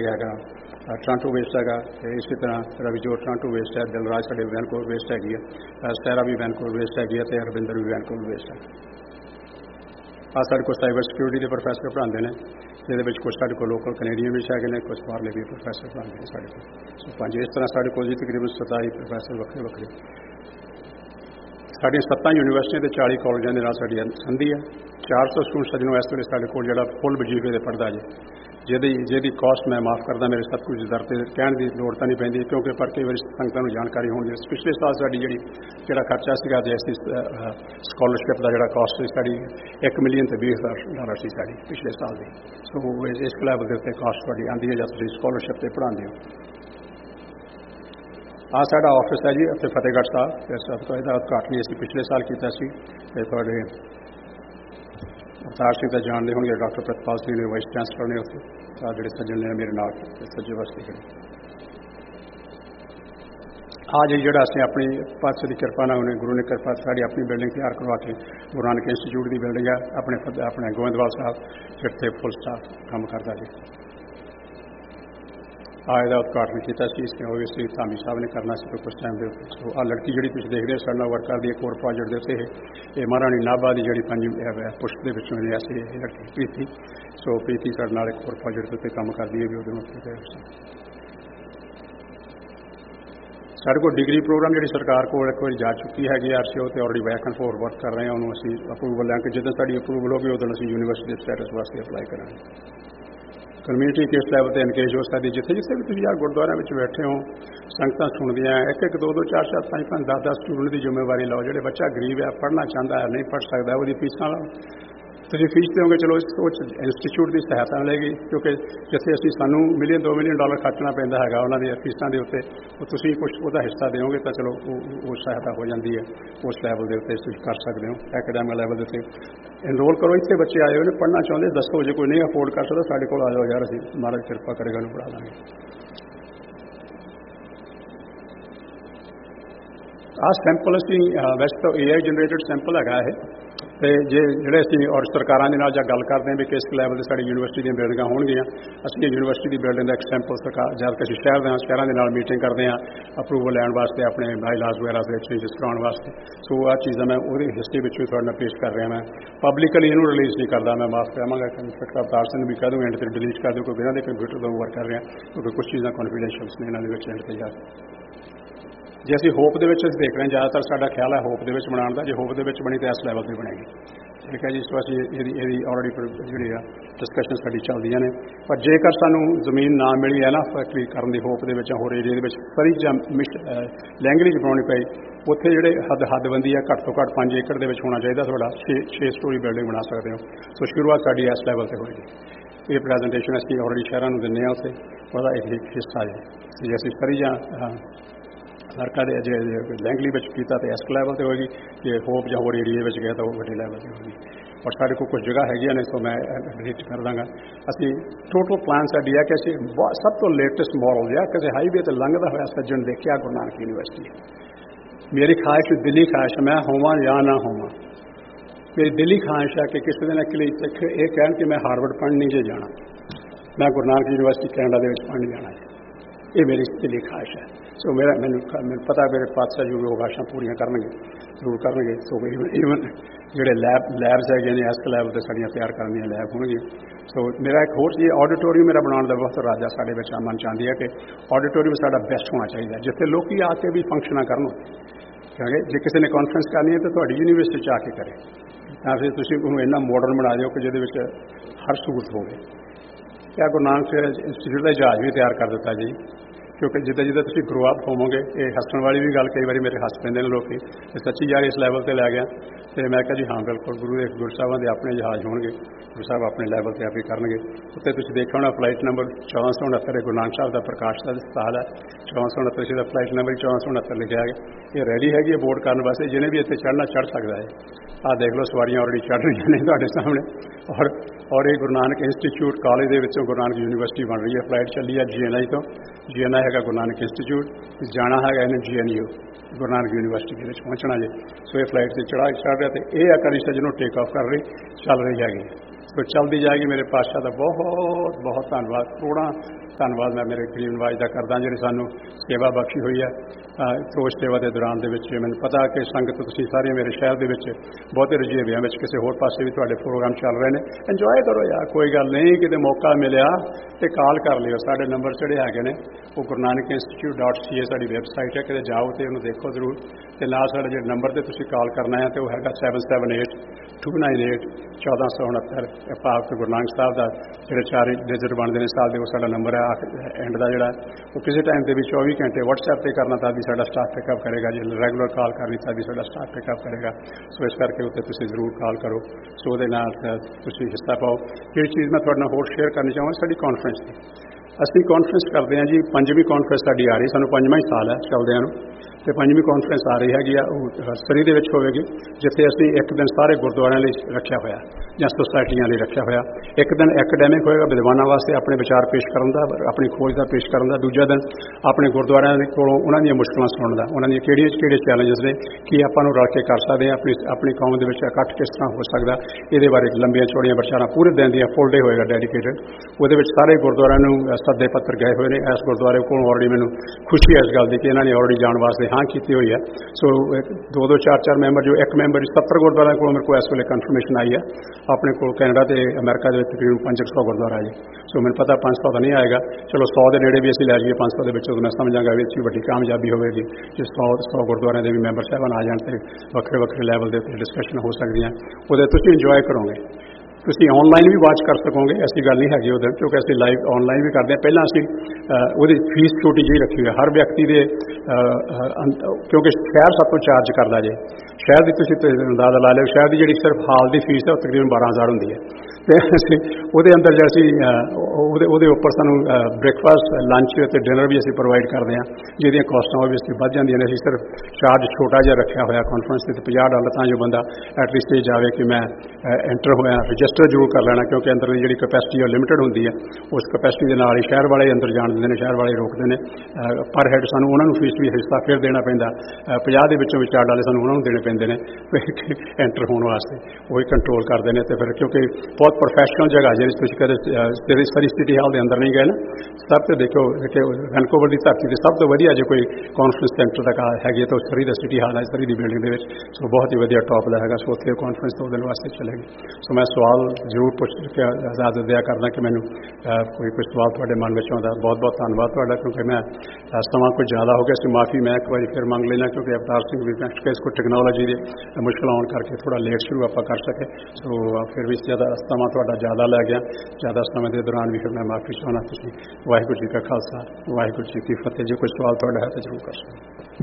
हैगा Toronto waste ਹੈਗਾ, ਅਤੇ ਇਸੇ ਤਰ੍ਹਾਂ ਰਵੀਜੋਤ ਟੋਰਾਂਟੋ ਵੇਸਟ ਹੈ, ਦਿਲਰਾਜ ਸਾਡੇ ਵੈਨਕੂਵਰ ਵੇਸਟ ਹੈਗੀ ਹੈ, ਸਹਿਰਾ ਵੀ ਵੈਨਕੂਵਰ ਵੇਸਟ ਹੈਗੀ ਹੈ, ਅਤੇ ਹਰਵਿੰਦਰ ਵੀ ਵੈਨਕੂਵਰ ਵੇਸਟ ਹੈ। ਸਾਡੇ ਕੋਲ ਸਾਈਬਰ ਸਿਕਿਉਰਿਟੀ ਦੇ ਪ੍ਰੋਫੈਸਰ ਪੜ੍ਹਾਉਂਦੇ ਨੇ, ਜਿਹਦੇ ਵਿੱਚ ਕੁਛ ਸਾਡੇ ਕੋਲ ਲੋਕਲ ਕੈਨੇਡੀਅਨ ਵੀ ਹੈਗੇ ਨੇ, ਕੁਛ ਬਾਹਰਲੇ ਵੀ ਪ੍ਰੋਫੈਸਰ ਪੜ੍ਹਾਉਂਦੇ ਨੇ ਸਾਡੇ ਕੋਲ। ਸੋ 5 ਇਸ ਤਰ੍ਹਾਂ ਸਾਡੇ ਕੋਲ ਜੀ ਤਕਰੀਬਨ 27 ਪ੍ਰੋਫੈਸਰ ਵੱਖਰੇ ਵੱਖਰੇ। ਸਾਡੀਆਂ 7 ਯੂਨੀਵਰਸਿਟੀਆਂ ਅਤੇ 40 ਕਾਲਜਾਂ ਦੇ ਨਾਲ ਸਾਡੀ ਸੰਧੀ ਹੈ। 400 ਸਟੂਡੈਂਟਸ ਜਿਹਨੂੰ ਇਸ ਵੇਲੇ ਸਾਡੇ ਕੋਲ ਜਿਹੜਾ ਫੁੱਲ ਵਜੀਫੇ 'ਤੇ ਪੜ੍ਹਦਾ ਜੇ, ਜਿਹਦੀ ਕਾਸਟ ਮੈਂ ਮਾਫ ਕਰਦਾ, ਮੇਰੇ ਸਭ ਕੁਝ ਦਰ 'ਤੇ ਕਹਿਣ ਦੀ ਲੋੜ ਤਾਂ ਨਹੀਂ ਪੈਂਦੀ, ਕਿਉਂਕਿ ਪਰ ਕਈ ਵਾਰੀ ਸੰਗਤਾਂ ਨੂੰ ਜਾਣਕਾਰੀ ਹੋਣ ਦੀ। ਪਿਛਲੇ ਸਾਲ ਸਾਡੀ ਜਿਹੜਾ ਖਰਚਾ ਸੀਗਾ ਜੈਸੀ ਸਕਾਲਰਸ਼ਿਪ ਦਾ ਜਿਹੜਾ ਕਾਸਟ ਸੀ ਸਾਡੀ $1,20,000 ਸੀ ਸਾਡੀ ਪਿਛਲੇ ਸਾਲ ਦੀ। ਸੋ ਇਸ ਲੈਵਲ ਦੇ ਉੱਤੇ ਕਾਸਟ ਤੁਹਾਡੀ ਆਉਂਦੀ ਹੈ ਜਦ ਤੁਸੀਂ ਸਕਾਲਰਸ਼ਿਪ 'ਤੇ ਪੜ੍ਹਾਉਂਦੇ ਹੋ। ਆਹ ਸਾਡਾ ਆਫਿਸ ਹੈ ਜੀ ਇੱਥੇ ਫਤਿਹਗੜ੍ਹ ਸਾਹਿਬ, ਅਤੇ ਸਭ ਤੋਂ ਇਹਦਾ ਉਦਘਾਟਨ ਅਸੀਂ ਪਿਛਲੇ ਸਾਲ ਕੀਤਾ ਸੀ, ਅਤੇ ਤੁਹਾਡੇ ਅਵਤਾਰ ਸਿੰਘ ਤਾਂ ਜਾਣਦੇ ਹੋਣਗੇ, ਡਾਕਟਰ ਪ੍ਰਿਤਪਾਲ ਸਿੰਘ ਨੇ ਵਾਈਸ ਚਾਂਸਲਰ ਨੇ ਉੱਥੇ, ਜਿਹੜੇ ਸੱਜਣ ਨੇ ਮੇਰੇ ਨਾਲ ਸੱਜੇ ਵਾਸਤੇ ਖੜੇ। ਜਿਹੜਾ ਅਸੀਂ ਆਪਣੀ ਪਾਤਸ਼ਾਹ ਦੀ ਕਿਰਪਾ ਨਾਲ ਉਹਨੇ ਗੁਰੂ ਨੇ ਕਿਰਪਾ ਸਾਡੀ ਆਪਣੀ ਬਿਲਡਿੰਗ ਤਿਆਰ ਕਰਵਾ ਕੇ ਗੁਰੂ ਨਾਨਕ ਇੰਸਟੀਚਿਊਟ ਦੀ ਬਿਲਡਿੰਗ ਹੈ ਆਪਣੇ ਗੋਇੰਦਵਾਲ ਸਾਹਿਬ, ਜਿੱਥੇ ਫੁੱਲ ਸਟਾਫ ਕੰਮ ਕਰਦਾ ਜੀ। ਇਹਦਾ ਉਦਘਾਟਨ ਕੀਤਾ ਸੀ, ਇਸ ਨੇ ਓਬੀਐਸਲੀ ਧਾਮੀ ਸਾਹਿਬ ਨੇ ਕਰਨਾ ਸੀ ਕੁਝ ਟਾਈਮ ਦੇ ਉੱਤੇ। ਸੋ ਲੜਕੀ ਜਿਹੜੀ ਤੁਸੀਂ ਦੇਖਦੇ ਹੋ ਸਾਡੇ ਨਾਲ ਵਰਕ ਕਰਦੀ ਹੈ ਇੱਕ ਹੋਰ ਪ੍ਰੋਜੈਕਟ ਦੇ ਉੱਤੇ, ਇਹ ਮਹਾਰਾਣੀ ਨਾਭਾ ਦੀ ਜਿਹੜੀ 5 ਪੁਸ਼ਪ ਦੇ ਵਿੱਚੋਂ ਇਹ ਐਸੀ ਲੜਕੀ ਪ੍ਰੀਤੀ। ਸੋ ਪ੍ਰੀਤੀ ਸਾਡੇ ਨਾਲ ਇੱਕ ਹੋਰ ਪ੍ਰੋਜੈਕਟ ਦੇ ਉੱਤੇ ਕੰਮ ਕਰਦੀ ਹੈ ਵੀ ਉਹਦੇ ਨੂੰ। ਸਾਡੇ ਕੋਲ ਡਿਗਰੀ ਪ੍ਰੋਗਰਾਮ ਜਿਹੜੀ ਸਰਕਾਰ ਕੋਲ ਇੱਕ ਵਾਰੀ ਜਾ ਚੁੱਕੀ ਹੈਗੀ RCO, ਤੇ already back and four work ਕਰ ਰਹੇ ਹਾਂ, ਉਹਨੂੰ ਅਸੀਂ ਅਪਰੂਵਲ ਲੈ ਕੇ ਜਿੱਦਾਂ ਸਾਡੀ ਅਪਰੂਵਲ ਹੋਗੀ ਉਦੋਂ ਅਸੀਂ ਯੂਨੀਵਰਸਿਟੀ ਦੇ ਸਟੇਟਸ ਵਾਸਤੇ ਅਪਲਾਈ ਕਰਾਂਗੇ। ਕਮਿਊਨਿਟੀ ਕਿਸ ਲੈਵਲ 'ਤੇ ਐਨਕੇਜ ਹੋ ਸਕਦੀ, ਜਿੱਥੇ ਵੀ ਤੁਸੀਂ ਗੁਰਦੁਆਰਿਆਂ ਵਿੱਚ ਬੈਠੇ ਹੋ, ਸੰਗਤਾਂ ਸੁਣਦੀਆਂ, 1-1, 2-2, 4-4, 5-5, 10-10 ਸਟੂਡੈਂਟ ਦੀ ਜ਼ਿੰਮੇਵਾਰੀ ਲਓ। ਜਿਹੜੇ ਬੱਚਾ ਗਰੀਬ ਹੈ, ਪੜ੍ਹਨਾ ਚਾਹੁੰਦਾ ਹੈ, ਨਹੀਂ ਪੜ੍ਹ ਸਕਦਾ, ਉਹਦੀ ਫੀਸਾਂ ਲਾਓ। ਤੁਸੀਂ ਫੀਸ ਦਿਓਗੇ, ਚਲੋ ਇੰਸਟੀਚਿਊਟ ਦੀ ਸਹਾਇਤਾ ਮਿਲੇਗੀ, ਕਿਉਂਕਿ ਜਿੱਥੇ ਸਾਨੂੰ $1 ਮਿਲੀਅਨ $2 ਮਿਲੀਅਨ ਖਰਚਣਾ ਪੈਂਦਾ ਹੈਗਾ ਉਹਨਾਂ ਦੀਆਂ ਫੀਸਾਂ ਦੇ ਉੱਤੇ, ਉਹ ਤੁਸੀਂ ਕੁਛ ਉਹਦਾ ਹਿੱਸਾ ਦਿਓਗੇ ਤਾਂ ਚਲੋ ਉਹ ਸਹਾਇਤਾ ਹੋ ਜਾਂਦੀ ਹੈ। ਉਸ ਲੈਵਲ ਦੇ ਉੱਤੇ ਤੁਸੀਂ ਕਰ ਸਕਦੇ ਹੋ। ਐਕੈਡੈਮਿਕ ਲੈਵਲ ਦੇ ਉੱਤੇ ਇਨਰੋਲ ਕਰੋ। ਇੱਥੇ ਬੱਚੇ ਆਏ ਹੋਏ ਨੇ, ਪੜ੍ਹਨਾ ਚਾਹੁੰਦੇ, ਦੱਸੋ। ਜੇ ਕੋਈ ਨਹੀਂ ਅਫੋਰਡ ਕਰ ਸਕਦਾ ਸਾਡੇ ਕੋਲ ਆ ਜਾਓ ਯਾਰ, ਅਸੀਂ ਮਹਾਰਾਜ ਕਿਰਪਾ ਕਰੇਗਾ ਉਹਨੂੰ ਪੜ੍ਹਾ ਦਾਂਗੇ। ਸੈਂਪਲ ਅਸੀਂ ਵੈਸੇ ਤਾਂ AI ਜਨਰੇਟਡ ਸੈਂਪਲ ਹੈਗਾ ਇਹ, ਅਤੇ ਜਿਹੜੇ ਅਸੀਂ ਔਰ ਸਰਕਾਰਾਂ ਦੇ ਨਾਲ ਜਾਂ ਗੱਲ ਕਰਦੇ ਹਾਂ ਵੀ ਕਿਸ ਲੈਵਲ 'ਤੇ ਸਾਡੀ ਯੂਨੀਵਰਸਿਟੀ ਦੀਆਂ ਬਿਲਡਿੰਗਾਂ ਹੋਣਗੀਆਂ, ਅਸੀਂ ਯੂਨੀਵਰਸਿਟੀ ਦੀ ਬਿਲਡਿੰਗ ਦਾ ਇੱਕ ਸੈਂਪਲ ਜਦ ਕਿ ਅਸੀਂ ਸ਼ਹਿਰਾਂ ਦੇ ਨਾਲ ਮੀਟਿੰਗ ਕਰਦੇ ਹਾਂ ਅਪਰੂਵਲ ਲੈਣ ਵਾਸਤੇ, ਆਪਣੇ ਬਾਈਲਾਜ਼ ਵਗੈਰਾ ਦੇ ਚੇਂਜਸ ਕਰਾਉਣ ਵਾਸਤੇ। ਸੋ ਆਹ ਚੀਜ਼ਾਂ ਮੈਂ ਉਹਦੀ ਹਿਸਟਰੀ ਵਿੱਚੋਂ ਤੁਹਾਡੇ ਨਾਲ ਪੇਸ਼ ਕਰ ਰਿਹਾ। ਮੈਂ ਪਬਲਿਕਲੀ ਇਹਨੂੰ ਰਿਲੀਜ਼ ਨਹੀਂ ਕਰਦਾ, ਮੈਂ ਮਾਫ ਕਰਾਂਗਾ ਇੰਸਪੈਕਟਰ ਅਵਤਾਰ ਸਿੰਘ ਨੂੰ ਵੀ ਕਹਿ ਦੂੰਗਾ ਐਂਡ 'ਤੇ ਡਿਲੀਟ ਕਰ ਦਿਓ, ਕਿਉਂਕਿ ਇਹਨਾਂ ਦੇ ਕੰਪਿਊਟਰ ਤੋਂ ਵਰਕ ਕਰ ਰਿਹਾ, ਕਿਉਂਕਿ ਕੁਛ ਚੀਜ਼ਾਂ ਕੌਨਫੀਡੈਂਸ਼ੀਅਲਸ ਨੇ ਇਹਨਾਂ ਦੇ ਵਿੱਚ ਐਂਡ 'ਤੇ ਜਾ ਕੇ। ਜੇ ਅਸੀਂ ਹੋਪ ਦੇ ਵਿੱਚ ਦੇਖ ਰਹੇ ਹਾਂ, ਜ਼ਿਆਦਾਤਰ ਸਾਡਾ ਖਿਆਲ ਹੈ ਹੋਪ ਦੇ ਵਿੱਚ ਬਣਾਉਣ ਦਾ। ਜੇ ਹੋਪ ਦੇ ਵਿੱਚ ਬਣੀ ਤਾਂ ਇਸ ਲੈਵਲ 'ਤੇ ਬਣੇਗੀ, ਠੀਕ ਹੈ ਜੀ। ਸੋ ਅਸੀਂ ਇਹਦੀ ਆਲਰੇਡੀ ਜਿਹੜੀ ਆ ਡਿਸਕਸ਼ਨ ਸਾਡੀ ਚੱਲਦੀਆਂ ਨੇ। ਪਰ ਜੇਕਰ ਸਾਨੂੰ ਜ਼ਮੀਨ ਨਾ ਮਿਲੀ ਹੈ ਨਾ ਫੈਕਟਰੀ ਕਰਨ ਦੀ ਹੋਪ ਦੇ ਵਿੱਚ, ਹੋਰ ਏਰੀਏ ਦੇ ਵਿੱਚ ਸਰੀ ਜਾਂ ਲੈਂਗੁਏਜ ਬਣਾਉਣੀ ਪਈ, ਉੱਥੇ ਜਿਹੜੇ ਹੱਦਬੰਦੀ ਹੈ ਘੱਟ ਤੋਂ ਘੱਟ 5 ਏਕੜ ਦੇ ਵਿੱਚ ਹੋਣਾ ਚਾਹੀਦਾ ਤੁਹਾਡਾ। 6 ਸਟੋਰੀ ਬਿਲਡਿੰਗ ਬਣਾ ਸਕਦੇ ਹੋ। ਸੋ ਸ਼ੁਰੂਆਤ ਸਾਡੀ ਇਸ ਲੈਵਲ 'ਤੇ ਹੋਏਗੀ। ਇਹ ਪ੍ਰੈਜੈਂਟੇਸ਼ਨ ਅਸੀਂ ਆਲਰੇਡੀ ਸ਼ਹਿਰਾਂ ਨੂੰ ਦਿੰਦੇ ਹਾਂ, ਉੱਥੇ ਉਹਦਾ ਇੱਕ ਹਿੱਸਾ ਹੈ। ਜੇ ਅਸੀਂ ਸਰੀ ਜਾਂ ਸਰਕਾਰ ਦੇ ਜੇ ਲੈਂਗੁਏਜ ਵਿੱਚ ਕੀਤਾ ਤਾਂ ਇਸ ਲੈਵਲ 'ਤੇ ਹੋਏਗੀ, ਜੇ ਹੋਪ ਜਾਂ ਹੋਰ ਏਰੀਏ ਵਿੱਚ ਗਿਆ ਤਾਂ ਉਹ ਵੱਡੇ ਲੈਵਲ 'ਤੇ ਹੋਏਗੀ। ਔਰ ਸਾਡੇ ਕੋਲ ਕੁਝ ਜਗ੍ਹਾ ਹੈਗੀਆਂ ਨੇ, ਸੋ ਮੈਂ ਡਿਲੀਟ ਕਰ ਦਾਂਗਾ। ਅਸੀਂ ਟੋਟਲ ਪਲਾਨ ਸਾਡੀ ਹੈ ਕਿ ਅਸੀਂ ਸਭ ਤੋਂ ਲੇਟੈਸਟ ਮਾਡਲ ਜਾਂ ਕਿਸੇ ਹਾਈਵੇ 'ਤੇ ਲੰਘਦਾ ਹੋਇਆ ਸੱਜਣ ਦੇਖਿਆ ਗੁਰੂ ਨਾਨਕ ਯੂਨੀਵਰਸਿਟੀ। ਮੇਰੀ ਖਾਹਿਸ਼, ਦਿਲੀ ਖਾਹਿਸ਼, ਮੈਂ ਹੋਵਾਂ ਜਾਂ ਨਾ ਹੋਵਾਂ, ਮੇਰੀ ਦਿਲੀ ਖਾਹਿਸ਼ ਹੈ ਕਿ ਕਿਸੇ ਦਿਨ ਅਕਲੀ ਸਿੱਖ ਇਹ ਕਹਿਣ ਕਿ ਮੈਂ ਹਾਰਵਰਡ ਪੜ੍ਹਨ ਨਹੀਂ ਜੇ ਜਾਣਾ, ਮੈਂ ਗੁਰੂ ਨਾਨਕ ਯੂਨੀਵਰਸਿਟੀ ਕੈਨੇਡਾ ਦੇ ਵਿੱਚ ਪੜ੍ਹਨ ਜਾਣਾ। ਇਹ ਮੇਰੀ ਦਿਲੀ ਖਾਹਿਸ਼ ਹੈ। ਸੋ ਮੈਨੂੰ ਪਤਾ ਮੇਰੇ ਪਾਤਸ਼ਾਹ ਜੀ ਉਹ ਆਸ਼ਾਂ ਪੂਰੀਆਂ ਕਰਨਗੇ, ਜ਼ਰੂਰ ਕਰਨਗੇ। ਸੋ ਈਵਨ ਜਿਹੜੇ ਲੈਬਸ ਹੈਗੇ ਨੇ ਇਸ ਲੈਵਲ 'ਤੇ ਸਾਡੀਆਂ ਤਿਆਰ ਕਰਨ ਦੀਆਂ ਲੈਬ ਹੋਣਗੀਆਂ। ਸੋ ਮੇਰਾ ਇੱਕ ਹੋਰ ਚੀਜ਼ ਆਡੀਟੋਰੀਅਮ ਮੇਰਾ ਬਣਾਉਣ ਦਾ ਬਹੁਤ ਰਾਜਾ ਸਾਡੇ ਵਿੱਚ ਮਨ ਚਾਹੁੰਦੀ ਹੈ ਕਿ ਆਡੀਟੋਰੀਅਮ ਸਾਡਾ ਬੈਸਟ ਹੋਣਾ ਚਾਹੀਦਾ, ਜਿੱਥੇ ਲੋਕੀ ਆ ਕੇ ਵੀ ਫੰਕਸ਼ਨਾਂ ਕਰਨ। ਕਿਉਂਕਿ ਜੇ ਕਿਸੇ ਨੇ ਕਾਨਫਰੰਸ ਕਰਨੀ ਹੈ ਤਾਂ ਤੁਹਾਡੀ ਯੂਨੀਵਰਸਿਟੀ 'ਚ ਆ ਕੇ ਕਰੇ, ਤਾਂ ਫਿਰ ਤੁਸੀਂ ਉਹਨੂੰ ਇੰਨਾ ਮਾਡਰਨ ਬਣਾ ਦਿਓ ਕਿ ਜਿਹਦੇ ਵਿੱਚ ਹਰ ਸਹੂਲਤ ਹੋਵੇ। ਕਿਆ ਗੁਰੂ ਨਾਨਕ ਇੰਸਟੀਚਿਊਟ ਦਾ ਜਹਾਜ਼ ਵੀ ਤਿਆਰ ਕਰ ਦਿੱਤਾ ਜੀ, ਕਿਉਂਕਿ ਜਿੱਦਾਂ ਤੁਸੀਂ ਗਰੋ ਅਪ ਹੋਵੋਗੇ। ਇਹ ਹੱਸਣ ਵਾਲੀ ਵੀ ਗੱਲ, ਕਈ ਵਾਰੀ ਮੇਰੇ ਹੱਸ ਪੈਂਦੇ ਨੇ ਲੋਕੀ, ਤੇ ਸੱਚੀ ਯਾਰ ਇਸ ਲੈਵਲ 'ਤੇ ਲੈ ਗਿਆ। ਅਤੇ ਮੈਂ ਕਿਹਾ ਜੀ ਹਾਂ ਬਿਲਕੁਲ, ਗੁਰੂ ਸਾਹਿਬਾਂ ਦੇ ਆਪਣੇ ਜਹਾਜ਼ ਹੋਣਗੇ, ਗੁਰੂ ਸਾਹਿਬ ਆਪਣੇ ਲੈਵਲ 'ਤੇ ਆਪ ਹੀ ਕਰਨਗੇ। ਉੱਤੇ ਤੁਸੀਂ ਦੇਖਿਆ ਹੋਣਾ ਫਲਾਈਟ ਨੰਬਰ 1469 ਗੁਰੂ ਨਾਨਕ ਸਾਹਿਬ ਦਾ ਪ੍ਰਕਾਸ਼ ਦਾ ਸਥਾਨ ਹੈ। 1469 ਦਾ ਫਲਾਈਟ ਨੰਬਰ 1469 ਲਿਖਿਆ ਹੈ। ਇਹ ਰੈਡੀ ਹੈਗੀ ਹੈ ਬੋਰਡ ਕਰਨ ਵਾਸਤੇ, ਜਿਹਨੇ ਵੀ ਇੱਥੇ ਚੜ੍ਹਨਾ ਚੜ੍ਹ ਸਕਦਾ ਹੈ। ਆਹ ਦੇਖ ਲਓ ਸਵਾਰੀਆਂ ਆਲਰੇਡੀ ਚੜ੍ਹ ਰਹੀਆਂ ਨੇ ਤੁਹਾਡੇ ਸਾਹਮਣੇ। ਔਰ ਇਹ ਗੁਰੂ ਨਾਨਕ ਇੰਸਟੀਚਿਊਟ ਕਾਲਜ ਦੇ ਵਿੱਚੋਂ ਗੁਰੂ ਨਾਨਕ ਯੂਨੀਵਰਸਿਟੀ ਬਣ ਰਹੀ ਹੈ। ਫਲਾਈਟ ਚੱਲੀ ਹੈ GNI ਤੋਂ। GNI ਹੈਗਾ ਗੁਰੂ ਨਾਨਕ ਇੰਸਟੀਚਿਊਟ, ਜਾਣਾ ਹੈਗਾ ਇਹਨੇ GNU ਗੁਰੂ ਨਾਨਕ ਯੂਨੀਵਰਸਿਟੀ ਦੇ ਵਿੱਚ ਪਹੁੰਚਣਾ ਜੇ। ਸੋ ਇਹ ਫਲਾਈਟ 'ਤੇ ਚੜ੍ਹ ਰਿਹਾ ਅਤੇ ਇਹ ਅਕਾਲੀ ਸੱਜਣੋਂ ਟੇਕ ਆਫ ਕਰ ਰਹੀ ਚੱਲ ਰਹੀ ਹੈਗੀ। ਸੋ ਚੱਲਦੀ ਜਾਏਗੀ। ਮੇਰੇ ਪਾਤਸ਼ਾਹ ਦਾ ਬਹੁਤ ਬਹੁਤ ਧੰਨਵਾਦ। ਕਰੋੜਾਂ ਧੰਨਵਾਦ ਮੈਂ ਮੇਰੇ ਗਰੀਬ ਨਵਾਜ਼ ਦਾ ਕਰਦਾ ਜਿਹੜੀ ਸਾਨੂੰ ਸੇਵਾ ਬਖਸ਼ੀ ਹੋਈ ਹੈ। ਉਸ ਸੇਵਾ ਦੇ ਦੌਰਾਨ ਦੇ ਵਿੱਚ ਮੈਨੂੰ ਪਤਾ ਕਿ ਸੰਗਤ ਤੁਸੀਂ ਸਾਰੇ ਮੇਰੇ ਸ਼ਹਿਰ ਦੇ ਵਿੱਚ ਬਹੁਤੇ ਰੁਝੇਵਿਆਂ ਵਿੱਚ ਕਿਸੇ ਹੋਰ ਪਾਸੇ ਵੀ ਤੁਹਾਡੇ ਪ੍ਰੋਗਰਾਮ ਚੱਲ ਰਹੇ ਨੇ। ਇੰਜੋਏ ਕਰੋ ਯਾਰ, ਕੋਈ ਗੱਲ ਨਹੀਂ, ਕਿਤੇ ਮੌਕਾ ਮਿਲਿਆ ਤੇ ਕਾਲ ਕਰ ਲਿਓ। ਸਾਡੇ ਨੰਬਰ ਜਿਹੜੇ ਹੈਗੇ ਨੇ ਉਹ ਗੁਰੂ ਨਾਨਕ institute.ca ਸਾਡੀ ਵੈਬਸਾਈਟ ਹੈ, ਕਿਤੇ ਜਾਓ ਤੇ ਉਹਨੂੰ ਦੇਖੋ ਜ਼ਰੂਰ। ਤੇ ਨਾਲ ਸਾਡੇ ਜਿਹੜੇ ਨੰਬਰ ਤੇ ਤੁਸੀਂ ਕਾਲ ਕਰਨਾ ਹੈ ਤੇ ਉਹ ਹੈਗਾ 7782981469। ਭਾਵ ਕਿ ਗੁਰੂ ਨਾਨਕ ਸਾਹਿਬ ਦਾ ਜਿਹੜੇ 4 ਡਿਜਿਟ ਬਣਦੇ ਨੇ ਸਾਲ ਦੇ, ਉਹ ਸਾਡਾ ਨੰਬਰ ਹੈ। ਐਂਡ ਦਾ ਜਿਹੜਾ ਉਹ ਕਿਸੇ ਟਾਈਮ ਤੇ ਵੀ 24 ਘੰਟੇ WhatsApp ਤੇ ਕਰਨਾ ਤਾਂ ਵੀ ਸਾਡਾ ਸਟਾਫ ਪਿਕਅਪ ਕਰੇਗਾ, ਜੇ ਰੈਗੂਲਰ ਕਾਲ ਕਰਨੀ ਤਾਂ ਵੀ ਸਾਡਾ ਸਟਾਫ ਪਿਕਅਪ ਕਰੇਗਾ। ਸੋ ਇਸ ਕਰਕੇ ਉੱਤੇ ਤੁਸੀਂ ਜ਼ਰੂਰ ਕਾਲ ਕਰੋ। ਸੋ ਉਹਦੇ ਨਾਲ ਤੁਸੀਂ ਹਿੱਸਾ ਪਾਓ। ਜਿਹੜੀ ਚੀਜ਼ ਮੈਂ ਤੁਹਾਡੇ ਨਾਲ ਹੋਰ ਸ਼ੇਅਰ ਕਰਨੀ ਚਾਹਾਂਗਾ, ਸਾਡੀ ਕਾਨਫਰੰਸ ਦੀ ਅਸੀਂ ਕਾਨਫਰੰਸ ਕਰਦੇ ਹਾਂ ਜੀ। 5ਵੀਂ ਕਾਨਫਰੰਸ ਸਾਡੀ ਆ ਰਹੀ, ਸਾਨੂੰ 5ਵਾਂ ਹੀ ਸਾਲ ਹੈ ਚੱਲਦਿਆਂ ਨੂੰ, ਤੇ 5ਵੀਂ ਕਾਨਫਰੰਸ ਆ ਰਹੀ ਹੈਗੀ ਆ। ਉਹ ਸਰੀ ਦੇ ਵਿੱਚ ਹੋਵੇਗੀ, ਜਿੱਥੇ ਅਸੀਂ ਇੱਕ ਦਿਨ ਸਾਰੇ ਗੁਰਦੁਆਰਿਆਂ ਲਈ ਰੱਖਿਆ ਹੋਇਆ ਜਾਂ ਸੁਸਾਇਟੀਆਂ ਲਈ ਰੱਖਿਆ ਹੋਇਆ। ਇੱਕ ਦਿਨ ਐਕੈਡੈਮਿਕ ਹੋਏਗਾ, ਵਿਦਵਾਨਾਂ ਵਾਸਤੇ ਆਪਣੇ ਵਿਚਾਰ ਪੇਸ਼ ਕਰਨ ਦਾ, ਆਪਣੀ ਖੋਜ ਦਾ ਪੇਸ਼ ਕਰਨ ਦਾ। ਦੂਜਾ ਦਿਨ ਆਪਣੇ ਗੁਰਦੁਆਰਿਆਂ ਦੇ ਕੋਲੋਂ ਉਹਨਾਂ ਦੀਆਂ ਮੁਸ਼ਕਲਾਂ ਸੁਣਨ ਦਾ, ਉਹਨਾਂ ਦੀਆਂ ਕਿਹੜੇ ਚੈਲੰਜਸ ਨੇ, ਕੀ ਆਪਾਂ ਨੂੰ ਰਲ ਕੇ ਕਰ ਸਕਦੇ ਹਾਂ, ਆਪਣੀ ਕੌਮ ਦੇ ਵਿੱਚ ਇਕੱਠ ਕਿਸ ਤਰ੍ਹਾਂ ਹੋ ਸਕਦਾ, ਇਹਦੇ ਬਾਰੇ ਲੰਬੀਆਂ ਚੌੜੀਆਂ ਵਿਚਾਰਾਂ ਪੂਰੇ ਦਿਨ ਦੀਆਂ ਫੁੱਲ ਡੇ ਹੋਏਗਾ ਡੈਡੀਕੇਟਡ। ਉਹਦੇ ਵਿੱਚ ਸਾਰੇ ਗੁਰਦੁਆਰਿਆਂ ਨੂੰ ਸੱਦੇ ਪੱਤਰ ਗਏ ਹੋਏ ਨੇ। ਇਸ ਗੁਰਦੁਆਰੇ ਕੋਲੋਂ ਆਲਰੇਡੀ ਮੈਨੂੰ ਖੁਸ਼ੀ ਹੈ ਇਸ ਗੱਲ ਦੀ ਕਿ ਇਹਨਾਂ ਨੇ ਆਲਰੇਡੀ ਜਾਣ ਵਾਸਤੇ ਹਾਂ ਕੀਤੀ ਹੋਈ ਹੈ। ਸੋ 2-2 4-4 ਮੈਂਬਰ, ਜੋ ਇੱਕ ਮੈਂਬਰ 70 ਗੁਰਦੁਆਰਿਆਂ ਕੋਲ ਮੇਰੇ ਕੋਲ ਇਸ ਵੇਲੇ ਕਨਫਰਮੇਸ਼ਨ ਆਈ ਹੈ। ਆਪਣੇ ਕੋਲ ਕੈਨੇਡਾ ਤੇ ਅਮਰੀਕਾ ਦੇ ਵਿੱਚ ਤਕਰੀਬਨ 500 ਗੁਰਦੁਆਰਾ ਜੀ। ਸੋ ਮੈਨੂੰ ਪਤਾ 500 ਤਾਂ ਨਹੀਂ ਆਏਗਾ, ਚਲੋ 100 ਦੇ ਨੇੜੇ ਵੀ ਅਸੀਂ ਲੈ ਜਾਈਏ 500 ਦੇ ਵਿੱਚ, ਉਦੋਂ ਮੈਂ ਸਮਝਾਂਗਾ ਵੀ ਇਹ ਵੱਡੀ ਕਾਮਯਾਬੀ ਹੋਵੇਗੀ ਜੇ 100 ਗੁਰਦੁਆਰਿਆਂ ਦੇ ਵੀ ਮੈਂਬਰ ਸਾਹਿਬਾਨ ਆ ਜਾਣ ਤੇ ਵੱਖਰੇ ਲੈਵਲ ਦੇ ਉੱਤੇ ਡਿਸਕਸ਼ਨ ਹੋ ਸਕਦੀਆਂ। ਉਹਦੇ ਤੁਸੀਂ ਇੰਜੋਏ ਕਰੋਗੇ। ਤੁਸੀਂ ਆਨਲਾਈਨ ਵੀ ਵਾਚ ਕਰ ਸਕੋਗੇ, ਐਸੀ ਗੱਲ ਨਹੀਂ ਹੈਗੀ ਉਹਦੇ, ਕਿਉਂਕਿ ਅਸੀਂ ਲਾਈਵ ਆਨਲਾਈਨ ਵੀ ਕਰਦੇ ਹਾਂ। ਪਹਿਲਾਂ ਅਸੀਂ ਉਹਦੀ ਫੀਸ ਛੋਟੀ ਜਿਹੀ ਰੱਖੀ ਹੋਈ ਹੈ ਹਰ ਵਿਅਕਤੀ ਦੇ, ਕਿਉਂਕਿ ਸ਼ਹਿਰ ਸਭ ਤੋਂ ਚਾਰਜ ਕਰਦਾ ਜੇ। ਸ਼ਹਿਰ ਦੀ ਤੁਸੀਂ ਅੰਦਾਜ਼ਾ ਲਾ ਲਿਓ, ਸ਼ਹਿਰ ਦੀ ਜਿਹੜੀ ਸਿਰਫ ਹਾਲ ਦੀ ਫੀਸ ਹੈ ਉਹ ਤਕਰੀਬਨ 12,000 ਹੁੰਦੀ ਹੈ। ਤੇ ਅਸੀਂ ਉਹਦੇ ਅੰਦਰ ਜੇ ਅਸੀਂ ਉਹਦੇ ਉੱਪਰ ਸਾਨੂੰ ਬ੍ਰੇਕਫਾਸਟ, ਲੰਚ ਅਤੇ ਡਿਨਰ ਵੀ ਅਸੀਂ ਪ੍ਰੋਵਾਈਡ ਕਰਦੇ ਹਾਂ, ਜਿਹਦੀਆਂ ਕਾਸਟਾਂ ਉਹ ਵੀ ਅਸੀਂ ਵੱਧ ਜਾਂਦੀਆਂ ਨੇ। ਅਸੀਂ ਸਿਰਫ ਚਾਰਜ ਛੋਟਾ ਜਿਹਾ ਰੱਖਿਆ ਹੋਇਆ ਕਾਨਫਰੰਸ ਤੇ $50, ਤਾਂ ਜੋ ਬੰਦਾ ਐਟਲੀਸਟ ਇਹ ਜਾਵੇ ਕਿ ਮੈਂ ਐਂਟਰ ਹੋਇਆ। ਰਜਿਸਟਰ ਜ਼ਰੂਰ ਕਰ ਲੈਣਾ, ਕਿਉਂਕਿ ਅੰਦਰ ਦੀ ਜਿਹੜੀ ਕਪੈਸਿਟੀ ਉਹ ਲਿਮਿਟਡ ਹੁੰਦੀ ਹੈ। ਉਸ ਕਪੈਸਿਟੀ ਦੇ ਨਾਲ ਹੀ ਸ਼ਹਿਰ ਵਾਲੇ ਅੰਦਰ ਜਾਣ ਦਿੰਦੇ ਨੇ, ਸ਼ਹਿਰ ਵਾਲੇ ਰੋਕਦੇ ਨੇ। ਪਰ ਹੈਡ ਸਾਨੂੰ ਉਹਨਾਂ ਨੂੰ ਫੀਸ ਵੀ ਹਿੱਸਾ ਫਿਰ ਦੇਣਾ ਪੈਂਦਾ। 50 ਦੇ ਵਿੱਚੋਂ ਵੀ $4 ਸਾਨੂੰ ਉਹਨਾਂ ਨੂੰ ਦੇਣੇ ਪੈਂਦੇ ਨੇ ਐਂਟਰ ਹੋਣ ਵਾਸਤੇ, ਉਹੀ ਕੰਟਰੋਲ ਕਰਦੇ ਨੇ। ਤੇ ਫਿਰ ਕਿਉਂਕਿ ਬਹੁਤ ਪ੍ਰੋਫੈਸ਼ਨਲ ਜਗ੍ਹਾ, ਜਿਹੜੀ ਤੁਸੀਂ ਕਦੇ ਸਰੀ ਸਿਟੀ ਹਾਲ ਦੇ ਅੰਦਰ ਨਹੀਂ ਗਏ ਨਾ, ਸਭ ਤੋਂ ਦੇਖੋ ਕਿ ਵੈਨਕੂਵਰ ਦੀ ਧਰਤੀ ਤੇ ਸਭ ਤੋਂ ਵਧੀਆ ਜੇ ਕੋਈ ਕਾਨਫਰੰਸ ਸੈਂਟਰ ਤੱਕ ਹੈਗੀ ਤਾਂ ਸਰੀ ਦਾ ਸਿਟੀ ਹਾਲ ਹੈ, ਸਰੀ ਦੀ ਬਿਲਡਿੰਗ ਦੇ ਵਿੱਚ। ਸੋ ਬਹੁਤ ਹੀ ਵਧੀਆ ਟੌਪ ਦਾ ਹੈਗਾ। ਸੋ ਉੱਥੇ ਕਾਨਫਰੰਸ 2 ਦਿਨ ਵਾਸਤੇ ਚੱਲੇਗੀ। ਸੋ ਮੈਂ ਸਵਾਲ ਜ਼ਰੂਰ ਪੁੱਛ ਕੇ ਇਜਾਜ਼ਤ ਦਿਆ ਕਰਦਾ ਕਿ ਮੈਨੂੰ ਕੋਈ ਸਵਾਲ ਤੁਹਾਡੇ ਮਨ ਵਿੱਚ ਆਉਂਦਾ। ਬਹੁਤ ਬਹੁਤ ਧੰਨਵਾਦ ਤੁਹਾਡਾ, ਕਿਉਂਕਿ ਮੈਂ ਸਮਾਂ ਕੁਝ ਜ਼ਿਆਦਾ ਹੋ ਗਿਆ ਸੀ। ਮਾਫੀ ਮੈਂ ਇੱਕ ਵਾਰੀ ਫਿਰ ਮੰਗ ਲੈਣਾ, ਕਿਉਂਕਿ ਅਵਤਾਰ ਸਿੰਘ ਵੀ ਇਸ ਕੋਈ ਟੈਕਨੋਲੋਜੀ ਦੇ ਮੁਸ਼ਕਲ ਆਉਣ ਕਰਕੇ ਥੋੜਾ ਲੇਟ ਸ਼ੁਰੂ ਆਪਾਂ ਕਰ ਸਕੇ। ਸੋ ਫਿਰ ਵੀ ਜ਼ਿਆਦਾ ਸਮਾਂ ਤੁਹਾਡਾ ਜ਼ਿਆਦਾ ਲੈ ਗਿਆ। ਜ਼ਿਆਦਾ ਸਮੇਂ ਦੇ ਦੌਰਾਨ ਵੀ ਫਿਰ ਮੈਂ ਮਾਫੀ ਚਾਹੁੰਦਾ। ਤੁਸੀਂ ਵਾਹਿਗੁਰੂ ਜੀ ਕਾ ਖਾਲਸਾ, ਵਾਹਿਗੁਰੂ ਜੀ ਕੀ ਫਤਿਹ। ਜੇ ਕੋਈ ਸਵਾਲ ਤੁਹਾਡਾ ਹੈ ਤਾਂ ਜ਼ਰੂਰ ਕਰ ਸਕਦੇ।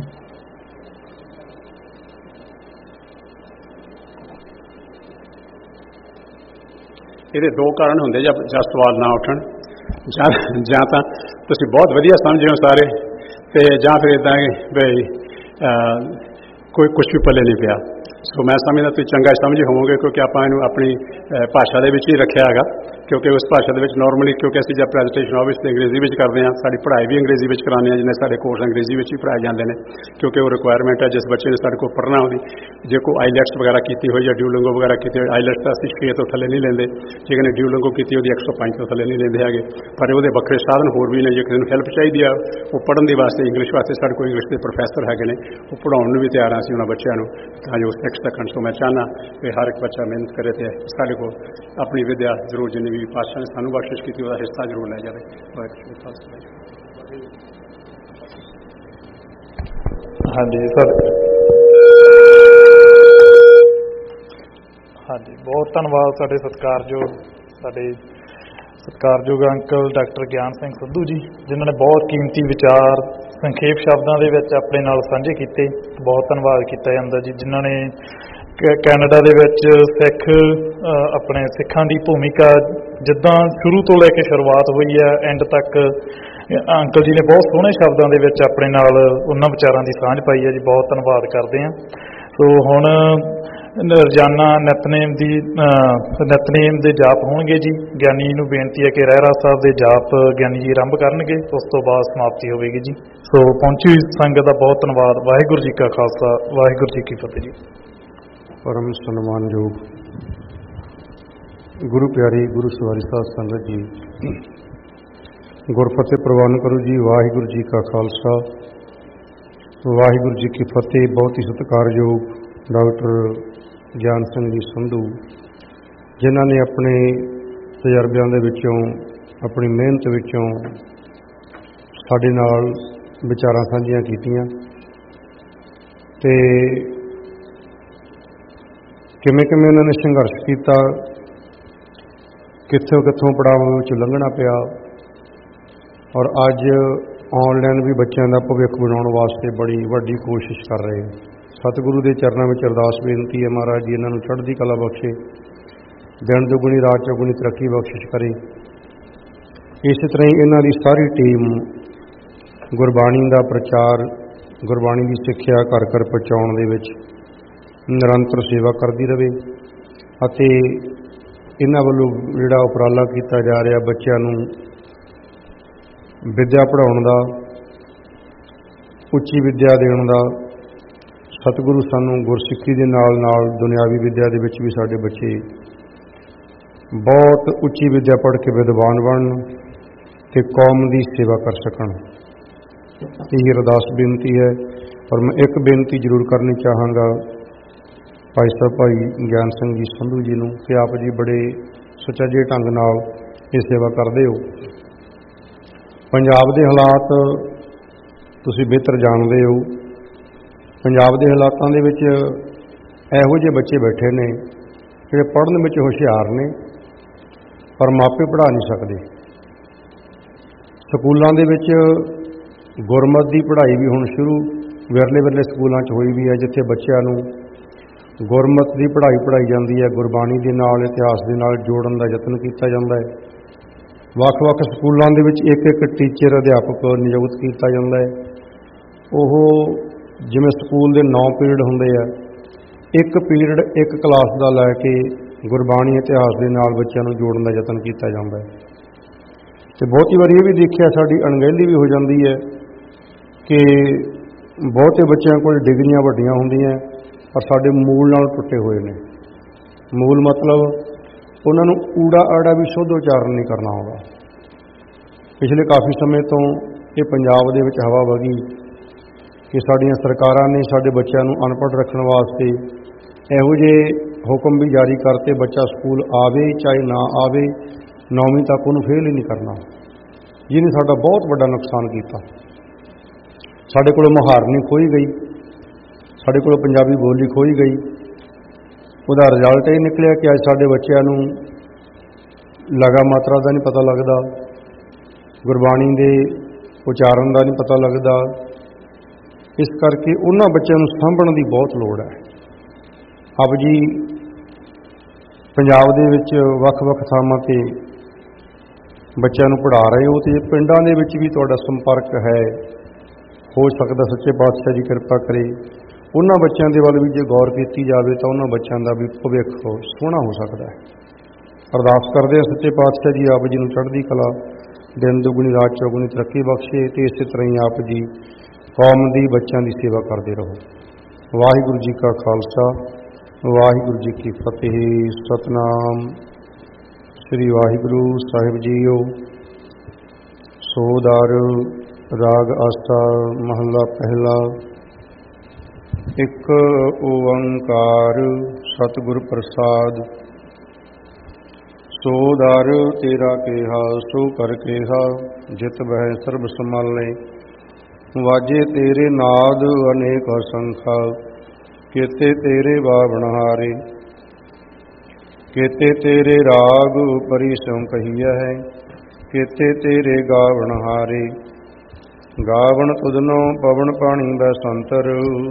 ਇਹਦੇ 2 ਕਾਰਨ ਹੁੰਦੇ, ਜਾਂ ਸਵਾਲ ਨਾ ਉੱਠਣ, ਜਾਂ ਤਾਂ ਤੁਸੀਂ ਬਹੁਤ ਵਧੀਆ ਸਮਝੇ ਹੋ ਸਾਰੇ, ਤੇ ਜਾਂ ਫਿਰ ਇੱਦਾਂ ਬਈ ਕੋਈ ਕੁਛ ਵੀ ਪੱਲੇ ਨਹੀਂ ਪਿਆ। ਸੋ ਮੈਂ ਸਮਝਦਾ ਤੁਸੀਂ ਚੰਗਾ ਸਮਝੇ ਹੋਵੋਗੇ, ਕਿਉਂਕਿ ਆਪਾਂ ਇਹਨੂੰ ਆਪਣੀ ਭਾਸ਼ਾ ਦੇ ਵਿੱਚ ਹੀ ਰੱਖਿਆ ਹੈਗਾ। ਕਿਉਂਕਿ ਉਸ ਭਾਸ਼ਾ ਦੇ ਵਿੱਚ ਨਾਰਮਲੀ, ਕਿਉਂਕਿ ਅਸੀਂ ਜਦ ਪ੍ਰੈਜੈਂਟੇਸ਼ਨ ਆਬਵੀਅਸਲੀ ਅੰਗਰੇਜ਼ੀ ਵਿੱਚ ਕਰਦੇ ਹਾਂ, ਸਾਡੀ ਪੜ੍ਹਾਈ ਵੀ ਅੰਗਰੇਜ਼ੀ ਵਿੱਚ ਕਰਾਉਂਦੇ ਹਾਂ, ਜਿੰਨੇ ਸਾਡੇ ਕੋਰਸ ਅੰਗਰੇਜ਼ੀ ਵਿੱਚ ਹੀ ਪੜ੍ਹਾਏ ਜਾਂਦੇ ਨੇ, ਕਿਉਂਕਿ ਉਹ ਰਿਕੁਆਇਰਮੈਂਟ ਹੈ ਜਿਸ ਬੱਚੇ ਨੇ ਸਾਡੇ ਕੋਲ ਪੜ੍ਹਨਾ ਉਹਦੀ। ਜੇ ਕੋਈ ਆਈਲੈਟਸ ਵਗੈਰਾ ਕੀਤੀ ਹੋਈ ਜਾਂ ਡਿਊਲਿੰਗੋ ਵਗੈਰਾ ਕੀਤੀ ਹੋਈ, ਆਈਲੈਟਸ ਤਾਂ ਅਸੀਂ 6 ਤੋਂ ਥੱਲੇ ਨਹੀਂ ਲੈਂਦੇ, ਜੇ ਕਿਸੇ ਨੇ ਡਿਊਲਿੰਗੋ ਕੀਤੀ ਉਹਦੀ 105 ਤੋਂ ਥੱਲੇ ਨਹੀਂ ਲੈਂਦੇ ਹੈਗੇ। ਪਰ ਉਹਦੇ ਵੱਖਰੇ ਸਾਧਨ ਹੋਰ ਵੀ ਨੇ। ਜੇ ਕਿਸੇ ਨੂੰ ਹੈਲਪ ਚਾਹੀਦੀ ਆ ਉਹ ਪੜ੍ਹਨ ਦੇ ਵਾਸਤੇ, ਇੰਗਲਿਸ਼ ਵਾਸਤੇ, ਸਾਡੇ ਕੋਲ ਇੰਗਲਿਸ਼ ਦੇ ਪ੍ਰੋਫੈਸਰ ਹੈਗੇ ਨੇ, ਉਹ ਪੜ੍ਹਾਉਣ ਨੂੰ ਵੀ ਤਿਆਰ ਹਾਂ ਅਸੀਂ ਉਹਨਾਂ ਬੱਚਿਆਂ ਨੂੰ, ਤਾਂ ਜੋ ਸਿੱਖ ਸਕਣ। ਸੋ ਮੈਂ ਚਾਹੁੰਦਾ ਕਿ ਹਰ ਇੱਕ ਬੱਚਾ ਮਿਹਨਤ ਕਰੇ ਤੇ ਸਾਡੇ ਕੋਲ ਆਪਣੀ ਵਿੱਦਿਆ ਜ਼ਰੂਰ, ਜਿੰਨੀ ਵੀ ਪਾਤਸ਼ਾਹ ਨੇ ਸਾਨੂੰ ਬਖਸ਼ਿਸ਼ ਕੀਤੀ, ਉਹਦਾ ਹਿੱਸਾ ਜ਼ਰੂਰ ਲੈ ਜਾਵੇ। ਹਾਂਜੀ ਸਰ, ਹਾਂਜੀ ਬਹੁਤ ਧੰਨਵਾਦ ਸਾਡੇ ਸਤਿਕਾਰਯੋਗ ਅੰਕਲ ਡਾਕਟਰ ਗਿਆਨ ਸਿੰਘ ਸਿੱਧੂ ਜੀ, ਜਿਨ੍ਹਾਂ ਨੇ ਬਹੁਤ ਕੀਮਤੀ ਵਿਚਾਰ ਸੰਖੇਪ ਸ਼ਬਦਾਂ ਦੇ ਵਿੱਚ ਆਪਣੇ ਨਾਲ ਸਾਂਝੇ ਕੀਤੇ। ਬਹੁਤ ਧੰਨਵਾਦ ਕੀਤਾ ਜਾਂਦਾ ਜੀ, ਜਿਨ੍ਹਾਂ ਨੇ ਕੈਨੇਡਾ ਦੇ ਵਿੱਚ ਆਪਣੇ ਸਿੱਖਾਂ ਦੀ ਭੂਮਿਕਾ ਜਿੱਦਾਂ ਸ਼ੁਰੂ ਤੋਂ ਲੈ ਕੇ ਸ਼ੁਰੂਆਤ ਹੋਈ ਹੈ ਐਂਡ ਤੱਕ, ਅੰਕਲ ਜੀ ਨੇ ਬਹੁਤ ਸੋਹਣੇ ਸ਼ਬਦਾਂ ਦੇ ਵਿੱਚ ਆਪਣੇ ਨਾਲ ਉਹਨਾਂ ਵਿਚਾਰਾਂ ਦੀ ਸਾਂਝ ਪਾਈ ਹੈ ਜੀ। ਬਹੁਤ ਧੰਨਵਾਦ ਕਰਦੇ ਹਾਂ। ਸੋ ਹੁਣ ਰੋਜ਼ਾਨਾ ਨਿਤਨੇਮ ਦੇ ਜਾਪ ਹੋਣਗੇ ਜੀ। ਗਿਆਨੀ ਨੂੰ ਬੇਨਤੀ ਹੈ ਕਿ ਰਹਿਰਾਸ ਸਾਹਿਬ ਦੇ ਜਾਪ ਗਿਆਨੀ ਜੀ ਆਰੰਭ ਕਰਨਗੇ, ਉਸ ਤੋਂ ਬਾਅਦ ਸਮਾਪਤੀ ਹੋਵੇਗੀ ਜੀ। ਸੋ ਪਹੁੰਚੀ ਸੰਗਤ ਦਾ ਬਹੁਤ ਧੰਨਵਾਦ। ਵਾਹਿਗੁਰੂ ਜੀ ਕਾ ਖਾਲਸਾ, ਵਾਹਿਗੁਰੂ ਜੀ ਕੀ ਫਤਿਹ ਜੀ। ਪਰਮ ਸਨਮਾਨਯੋਗ ਗੁਰੂ ਪਿਆਰੀ ਗੁਰੂ ਸਵਾਰੀ ਸਾਧ ਸੰਗਤ ਜੀ, ਗੁਰਫਤਿਹ ਪ੍ਰਵਾਨ ਕਰੋ ਜੀ। ਵਾਹਿਗੁਰੂ ਜੀ ਕਾ ਖਾਲਸਾ, ਵਾਹਿਗੁਰੂ ਜੀ ਕੀ ਫਤਿਹ। ਬਹੁਤ ਹੀ ਸਤਿਕਾਰਯੋਗ ਡਾਕਟਰ ਗਿਆਨ ਸਿੰਘ ਜੀ ਸੰਧੂ, ਜਿਨ੍ਹਾਂ ਨੇ ਆਪਣੇ ਤਜਰਬਿਆਂ ਦੇ ਵਿੱਚੋਂ, ਆਪਣੀ ਮਿਹਨਤ ਵਿੱਚੋਂ ਸਾਡੇ ਨਾਲ ਵਿਚਾਰਾਂ ਸਾਂਝੀਆਂ ਕੀਤੀਆਂ ਅਤੇ ਕਿਵੇਂ ਕਿਵੇਂ ਉਹਨਾਂ ਨੇ ਸੰਘਰਸ਼ ਕੀਤਾ, ਕਿੱਥੋਂ ਕਿੱਥੋਂ ਪੜਾਵਾਂ ਵਿੱਚੋਂ ਲੰਘਣਾ ਪਿਆ, ਔਰ ਅੱਜ ਆਨਲਾਈਨ ਵੀ ਬੱਚਿਆਂ ਦਾ ਭਵਿੱਖ ਬਣਾਉਣ ਵਾਸਤੇ ਬੜੀ ਵੱਡੀ ਕੋਸ਼ਿਸ਼ ਕਰ ਰਹੇ। ਸਤਿਗੁਰੂ ਦੇ ਚਰਨਾਂ ਵਿੱਚ ਅਰਦਾਸ ਬੇਨਤੀ ਹੈ, ਮਹਾਰਾਜ ਜੀ ਇਹਨਾਂ ਨੂੰ ਚੜ੍ਹਦੀ ਕਲਾ ਬਖਸ਼ੇ, ਦਿਨ ਦੁਗਣੀ ਰਾਤ ਚੌਗੁਣੀ ਤਰੱਕੀ ਬਖਸ਼ਿਸ਼ ਕਰੇ। ਇਸੇ ਤਰ੍ਹਾਂ ਹੀ ਇਹਨਾਂ ਦੀ ਸਾਰੀ ਟੀਮ ਗੁਰਬਾਣੀ ਦਾ ਪ੍ਰਚਾਰ, ਗੁਰਬਾਣੀ ਦੀ ਸਿੱਖਿਆ ਘਰ ਘਰ ਪਹੁੰਚਾਉਣ ਦੇ ਵਿੱਚ ਨਿਰੰਤਰ ਸੇਵਾ ਕਰਦੀ ਰਹੇ ਅਤੇ ਇਹਨਾਂ ਵੱਲੋਂ ਜਿਹੜਾ ਉਪਰਾਲਾ ਕੀਤਾ ਜਾ ਰਿਹਾ ਬੱਚਿਆਂ ਨੂੰ ਵਿੱਦਿਆ ਪੜ੍ਹਾਉਣ ਦਾ, ਉੱਚੀ ਵਿੱਦਿਆ ਦੇਣ ਦਾ। ਸਤਿਗੁਰੂ ਸਾਨੂੰ ਗੁਰਸਿੱਖੀ ਦੇ ਨਾਲ ਨਾਲ ਦੁਨਿਆਵੀ ਵਿੱਦਿਆ ਦੇ ਵਿੱਚ ਵੀ ਸਾਡੇ ਬੱਚੇ ਬਹੁਤ ਉੱਚੀ ਵਿੱਦਿਆ ਪੜ੍ਹ ਕੇ ਵਿਦਵਾਨ ਬਣਨ ਅਤੇ ਕੌਮ ਦੀ ਸੇਵਾ ਕਰ ਸਕਣ। ਇਹ ਅਰਦਾਸ ਬੇਨਤੀ ਹੈ। ਔਰ ਮੈਂ ਇੱਕ ਬੇਨਤੀ ਜ਼ਰੂਰ ਕਰਨੀ ਚਾਹਾਂਗਾ ਭਾਈ ਸਾਹਿਬ, ਭਾਈ ਗਿਆਨ ਸਿੰਘ ਜੀ ਸੰਧੂ ਜੀ ਨੂੰ, ਕਿ ਆਪ ਜੀ ਬੜੇ ਸੁਚੱਜੇ ਢੰਗ ਨਾਲ ਇਹ ਸੇਵਾ ਕਰਦੇ ਹੋ। ਪੰਜਾਬ ਦੇ ਹਾਲਾਤ ਤੁਸੀਂ ਬਿਹਤਰ ਜਾਣਦੇ ਹੋ। ਪੰਜਾਬ ਦੇ ਹਾਲਾਤਾਂ ਦੇ ਵਿੱਚ ਇਹੋ ਜਿਹੇ ਬੱਚੇ ਬੈਠੇ ਨੇ ਜਿਹੜੇ ਪੜ੍ਹਨ ਵਿੱਚ ਹੁਸ਼ਿਆਰ ਨੇ ਪਰ ਮਾਪੇ ਪੜ੍ਹਾ ਨਹੀਂ ਸਕਦੇ। ਸਕੂਲਾਂ ਦੇ ਵਿੱਚ ਗੁਰਮਤਿ ਦੀ ਪੜ੍ਹਾਈ ਵੀ ਹੁਣ ਸ਼ੁਰੂ ਵਿਰਲੇ ਵਿਰਲੇ ਸਕੂਲਾਂ 'ਚ ਹੋਈ ਵੀ ਹੈ, ਜਿੱਥੇ ਬੱਚਿਆਂ ਨੂੰ ਗੁਰਮਤਿ ਦੀ ਪੜ੍ਹਾਈ ਜਾਂਦੀ ਹੈ, ਗੁਰਬਾਣੀ ਦੇ ਨਾਲ, ਇਤਿਹਾਸ ਦੇ ਨਾਲ ਜੋੜਨ ਦਾ ਯਤਨ ਕੀਤਾ ਜਾਂਦਾ ਹੈ। ਵੱਖ-ਵੱਖ ਸਕੂਲਾਂ ਦੇ ਵਿੱਚ ਇੱਕ ਇੱਕ ਟੀਚਰ, ਅਧਿਆਪਕ ਨਿਯੁਕਤ ਕੀਤਾ ਜਾਂਦਾ ਹੈ। ਉਹ ਜਿਵੇਂ ਸਕੂਲ ਦੇ 9 ਪੀਰੀਅਡ ਹੁੰਦੇ ਆ, ਇੱਕ ਪੀਰੀਅਡ ਇੱਕ ਕਲਾਸ ਦਾ ਲੈ ਕੇ ਗੁਰਬਾਣੀ ਇਤਿਹਾਸ ਦੇ ਨਾਲ ਬੱਚਿਆਂ ਨੂੰ ਜੋੜਨ ਦਾ ਯਤਨ ਕੀਤਾ ਜਾਂਦਾ ਹੈ। ਅਤੇ ਬਹੁਤੀ ਵਾਰੀ ਇਹ ਵੀ ਦੇਖਿਆ, ਸਾਡੀ ਅਣਗਹਿਲੀ ਵੀ ਹੋ ਜਾਂਦੀ ਹੈ ਕਿ ਬਹੁਤੇ ਬੱਚਿਆਂ ਕੋਲ ਡਿਗਰੀਆਂ ਵੱਡੀਆਂ ਹੁੰਦੀਆਂ ਪਰ ਸਾਡੇ ਮੂਲ ਨਾਲ ਟੁੱਟੇ ਹੋਏ ਨੇ। ਮੂਲ ਮਤਲਬ ਉਹਨਾਂ ਨੂੰ ਊੜਾ ਆੜਾ ਵੀ ਸ਼ੁੱਧ ਉਚਾਰਨ ਨਹੀਂ ਕਰਨਾ ਆਉਂਦਾ। ਪਿਛਲੇ ਕਾਫੀ ਸਮੇਂ ਤੋਂ ਇਹ ਪੰਜਾਬ ਦੇ ਵਿੱਚ ਹਵਾ ਵਗੀ ਕਿ ਸਾਡੀਆਂ ਸਰਕਾਰਾਂ ਨੇ ਸਾਡੇ ਬੱਚਿਆਂ ਨੂੰ ਅਨਪੜ੍ਹ ਰੱਖਣ ਵਾਸਤੇ ਇਹੋ ਜਿਹੇ ਹੁਕਮ ਵੀ ਜਾਰੀ ਕਰਤੇ, ਬੱਚਾ ਸਕੂਲ ਆਵੇ ਚਾਹੇ ਨਾ ਆਵੇ, 9ਵੀਂ ਤੱਕ ਉਹਨੂੰ ਫੇਲ ਹੀ ਨਹੀਂ ਕਰਨਾ, ਜਿਹਨੇ ਸਾਡਾ ਬਹੁਤ ਵੱਡਾ ਨੁਕਸਾਨ ਕੀਤਾ। ਸਾਡੇ ਕੋਲੋਂ ਮੁਹਾਰਨੀ ਖੋਈ ਗਈ, ਸਾਡੇ ਕੋਲੋਂ ਪੰਜਾਬੀ ਬੋਲੀ ਖੋਈ ਗਈ। ਉਹਦਾ ਰਿਜ਼ਲਟ ਇਹ ਨਿਕਲਿਆ ਕਿ ਅੱਜ ਸਾਡੇ ਬੱਚਿਆਂ ਨੂੰ ਲਗਾ ਮਾਤਰਾ ਦਾ ਨਹੀਂ ਪਤਾ ਲੱਗਦਾ, ਗੁਰਬਾਣੀ ਦੇ ਉਚਾਰਨ ਦਾ ਨਹੀਂ ਪਤਾ ਲੱਗਦਾ। ਇਸ ਕਰਕੇ ਉਹਨਾਂ ਬੱਚਿਆਂ ਨੂੰ ਸਾਂਭਣ ਦੀ ਬਹੁਤ ਲੋੜ ਹੈ। ਆਪ ਜੀ ਪੰਜਾਬ ਦੇ ਵਿੱਚ ਵੱਖ-ਵੱਖ ਥਾਵਾਂ 'ਤੇ ਬੱਚਿਆਂ ਨੂੰ ਪੜ੍ਹਾ ਰਹੇ ਹੋ, ਅਤੇ ਪਿੰਡਾਂ ਦੇ ਵਿੱਚ ਵੀ ਤੁਹਾਡਾ ਸੰਪਰਕ ਹੈ, ਹੋ ਸਕਦਾ ਸੱਚੇ ਪਾਤਸ਼ਾਹ ਜੀ ਕਿਰਪਾ ਕਰੇ ਉਹਨਾਂ ਬੱਚਿਆਂ ਦੇ ਵੱਲ ਵੀ ਜੇ ਗੌਰ ਕੀਤੀ ਜਾਵੇ ਤਾਂ ਉਹਨਾਂ ਬੱਚਿਆਂ ਦਾ ਵੀ ਭਵਿੱਖ ਸੋਹਣਾ ਹੋ ਸਕਦਾ ਹੈ। ਅਰਦਾਸ ਕਰਦੇ ਹਾਂ ਸੱਚੇ ਪਾਤਸ਼ਾਹ ਜੀ ਆਪ ਜੀ ਨੂੰ ਚੜ੍ਹਦੀ ਕਲਾ, ਦਿਨ ਦੁਗਣੀ ਰਾਤ ਚੌਗੁਣੀ ਤਰੱਕੀ ਬਖਸ਼ੇ, ਅਤੇ ਇਸੇ ਤਰ੍ਹਾਂ ਹੀ ਆਪ ਜੀ ਕੌਮ ਦੀ, ਬੱਚਿਆਂ ਦੀ ਸੇਵਾ ਕਰਦੇ ਰਹੋ। ਵਾਹਿਗੁਰੂ ਜੀ ਕਾ ਖਾਲਸਾ, ਵਾਹਿਗੁਰੂ ਜੀ ਕੀ ਫਤਿਹ। ਸਤਿਨਾਮ ਸ੍ਰੀ ਵਾਹਿਗੁਰੂ ਸਾਹਿਬ ਜੀਓ। ਸੋਦਾਰ ਰਾਗ ਆਸਾ ਮਹੱਲਾ ਪਹਿਲਾ। ਇੱਕ ਓੰਕਾਰ ਸਤਿਗੁਰ ਪ੍ਰਸਾਦ। ਸੋ ਦਰ ਤੇਰਾ ਕੇਹਾ ਸੋ ਕਰ ਕੇਹਾ, ਜਿਤ ਬਹਿ ਸਰਬ ਸੰਭਾਲੇ। ਵਾਜੇ ਤੇਰੇ ਨਾਦ ਅਨੇਕ ਅਸੰਖਾ, ਕੀਤੇ ਤੇਰੇ ਬਾਵਣਹਾਰੇ। ਕੀਤੇ ਤੇਰੇ ਰਾਗ ਪਰੀ ਸਿਉ ਕਹੀਆ ਹੈ, ਕੀਤੇ ਤੇਰੇ ਗਾਵਣਹਾਰੇ। ਗਾਵਣ ਤੁਧਨੋ ਪਵਨ ਪਾਣੀ ਬੈਸੰਤਰ,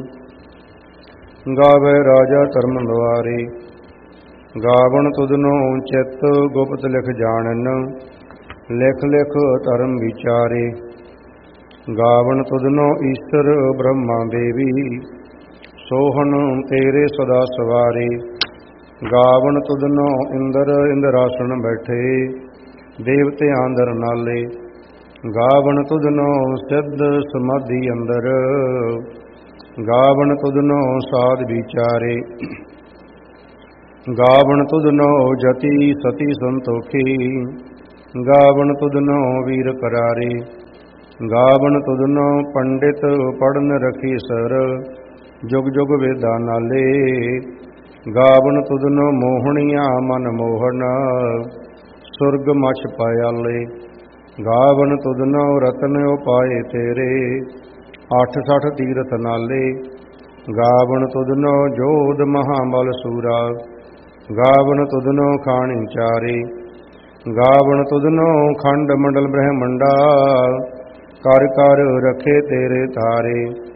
ਗਾਵੇ ਰਾਜਾ ਧਰਮ ਦੁਆਰੇ। ਗਾਵਣ ਤੁਧਨੋ ਚਿੱਤ ਗੁਪਤ ਲਿਖ ਜਾਣਨ, ਲਿਖ ਲਿਖ ਧਰਮ ਵਿਚਾਰੇ। ਗਾਵਣ ਤੁਧਨੋ ਈਸ਼ਰ ਬ੍ਰਹਮਾ ਦੇਵੀ, ਸੋਹਣ ਤੇਰੇ ਸਦਾ ਸਵਾਰੇ। ਗਾਵਣ ਤੁਧਨੋ ਇੰਦਰ ਇੰਦਰਾਸਣ ਬੈਠੇ, ਦੇਵਤਿਆਂ ਦਰ ਨਾਲੇ। ਗਾਵਣ ਤੁਧਨੋ ਸਿੱਧ ਸਮਾਧੀ ਅੰਦਰ, ਗਾਵਣ ਤੁਧਨੋ ਸਾਧ ਵਿਚਾਰੇ। ਗਾਵਣ ਤੁਧਨੋ ਜਤੀ ਸਤੀ ਸੰਤੋਖੀ, ਗਾਵਣ ਤੁਧਨੋ ਵੀਰ ਕਰਾਰੇ। ਗਾਵਣ ਤੁਧਨੋ ਪੰਡਿਤ ਪੜਨ ਰਖੀ ਸਰ। ਜੁਗ ਜੁਗ ਵੇਦਾਂ ਨਾਲੇ। ਗਾਵਣ ਤੁਧਨੋ ਮੋਹਣੀਆਂ ਮਨ ਮੋਹਨ। ਸੁਰਗ ਮਛ ਪਾਇਆਲੇ। ਗਾਵਣ ਤੁਧਨੋ ਰਤਨ ਉਪਾਏ ਤੇਰੇ। 68 ਤੀਰਥ ਨਾਲੇ। ਗਾਵਣ ਤੁਧਨੋ ਜੋਧ ਮਹਾਬਲ ਸੂਰਾ। ਗਾਵਣ ਤੁਧਨੋ ਖਾਣੀ ਚਾਰੇ। ਗਾਵਣ ਤੁਧਨੋ ਖੰਡ ਮੰਡਲ ਬ੍ਰਹਮੰਡਾ। ਕਰ ਕਰ ਰਖੇ ਤੇਰੇ ਤਾਰੇ।